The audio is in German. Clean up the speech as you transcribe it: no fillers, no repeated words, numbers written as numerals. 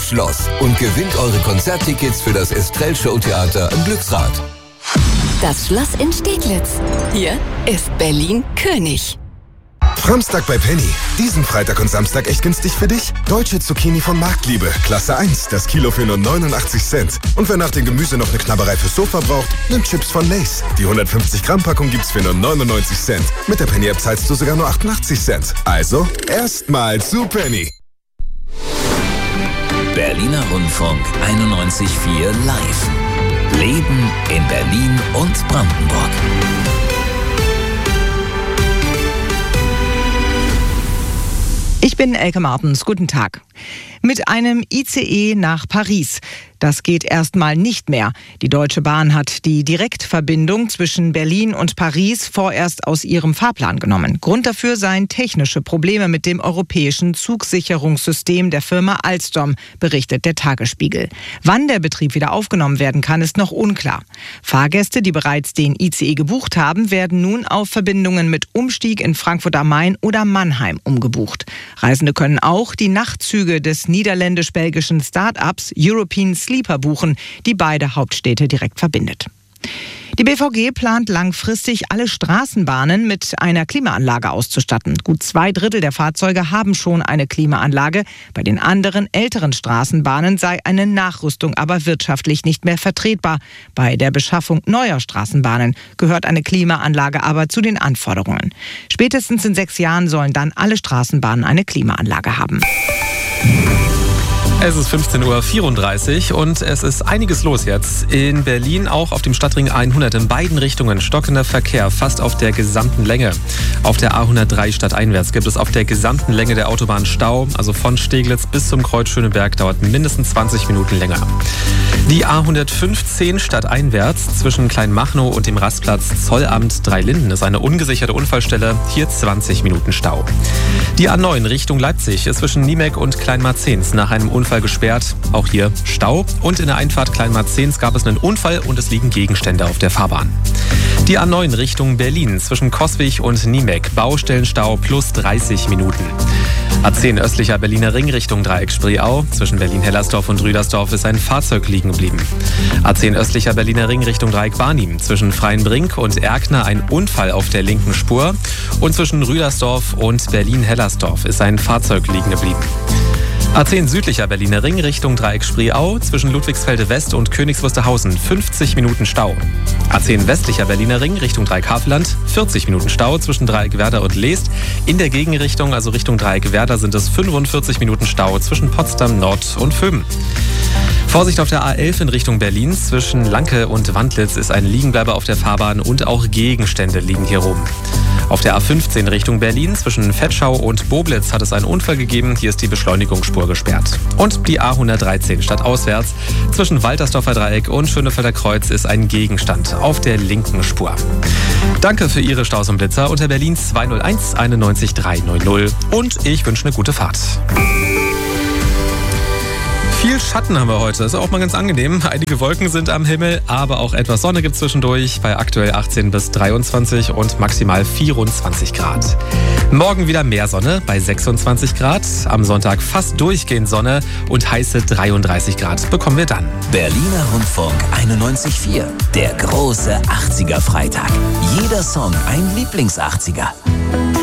Schloss und gewinnt eure Konzerttickets für das Estrell Showtheater im Glücksrad. Das Schloss in Steglitz. Hier ist Berlin König. Samstag bei Penny. Diesen Freitag und Samstag echt günstig für dich. Deutsche Zucchini von Marktliebe. Klasse 1. Das Kilo für nur 89 Cent. Und wer nach dem Gemüse noch eine Knabberei fürs Sofa braucht, nimmt Chips von Lay's. Die 150 Gramm Packung gibt's für nur 99 Cent. Mit der Penny-App zahlst du sogar nur 88 Cent. Also, erstmal zu Penny. Berliner Rundfunk 91.4 Live. Leben in Berlin und Brandenburg. Ich bin Elke Martens. Guten Tag. Mit einem ICE nach Paris. Das geht erstmal nicht mehr. Die Deutsche Bahn hat die Direktverbindung zwischen Berlin und Paris vorerst aus ihrem Fahrplan genommen. Grund dafür seien technische Probleme mit dem europäischen Zugsicherungssystem der Firma Alstom, berichtet der Tagesspiegel. Wann der Betrieb wieder aufgenommen werden kann, ist noch unklar. Fahrgäste, die bereits den ICE gebucht haben, werden nun auf Verbindungen mit Umstieg in Frankfurt am Main oder Mannheim umgebucht. Reisende können auch die Nachtzüge des niederländisch-belgischen Start-ups European Sleeper buchen, die beide Hauptstädte direkt verbindet. Die BVG plant langfristig alle Straßenbahnen mit einer Klimaanlage auszustatten. Gut 2/3 der Fahrzeuge haben schon eine Klimaanlage. Bei den anderen älteren Straßenbahnen sei eine Nachrüstung aber wirtschaftlich nicht mehr vertretbar. Bei der Beschaffung neuer Straßenbahnen gehört eine Klimaanlage aber zu den Anforderungen. Spätestens in 6 Jahren sollen dann alle Straßenbahnen eine Klimaanlage haben. Es ist 15.34 Uhr und es ist einiges los jetzt. In Berlin auch auf dem Stadtring 100 in beiden Richtungen stockender Verkehr, fast auf der gesamten Länge. Auf der A103 stadteinwärts gibt es auf der gesamten Länge der Autobahn Stau. Also von Steglitz bis zum Kreuz Schöneberg dauert mindestens 20 Minuten länger. Die A115 stadteinwärts zwischen Kleinmachnow und dem Rastplatz Zollamt Dreilinden ist eine ungesicherte Unfallstelle. Hier 20 Minuten Stau. Die A9 Richtung Leipzig ist zwischen Niemek und Kleinmarzens nach einem Unfall gesperrt. Auch hier Stau. Und in der Einfahrt Kleinmarzens gab es einen Unfall und es liegen Gegenstände auf der Fahrbahn. Die A9 Richtung Berlin zwischen Coswig und Niemek. Baustellenstau plus 30 Minuten. A10 östlicher Berliner Ring Richtung Dreieck Spreeau. Zwischen Berlin-Hellersdorf und Rüdersdorf ist ein Fahrzeug liegen geblieben. A10 östlicher Berliner Ring Richtung Dreieck Barnim. Zwischen Freienbrink und Erkner ein Unfall auf der linken Spur. Und zwischen Rüdersdorf und Berlin-Hellersdorf ist ein Fahrzeug liegen geblieben. A10 südlicher Berliner Ring Richtung Dreieck Spreeau, zwischen Ludwigsfelde West und Königs Wusterhausen 50 Minuten Stau. A10 westlicher Berliner Ring Richtung Dreieck Havelland 40 Minuten Stau zwischen Dreieck Werder und Leest. In der Gegenrichtung, also Richtung Dreieck Werder, sind es 45 Minuten Stau zwischen Potsdam Nord und Vöben. Vorsicht auf der A11 in Richtung Berlin. Zwischen Lanke und Wandlitz ist ein Liegenbleiber auf der Fahrbahn und auch Gegenstände liegen hier rum. Auf der A15 Richtung Berlin zwischen Vetschau und Boblitz hat es einen Unfall gegeben. Hier ist die Beschleunigungsspur gesperrt. Und die A113 stadtauswärts zwischen Waltersdorfer Dreieck und Schönefelder Kreuz ist ein Gegenstand auf der linken Spur. Danke für Ihre Staus und Blitzer unter Berlin 201 91 390 und ich wünsche eine gute Fahrt. Viel Schatten haben wir heute, ist auch mal ganz angenehm. Einige Wolken sind am Himmel, aber auch etwas Sonne gibt es zwischendurch bei aktuell 18 bis 23 und maximal 24 Grad. Morgen wieder mehr Sonne bei 26 Grad. Am Sonntag fast durchgehend Sonne und heiße 33 Grad bekommen wir dann. Berliner Rundfunk 91.4, der große 80er Freitag. Jeder Song ein Lieblings-80er.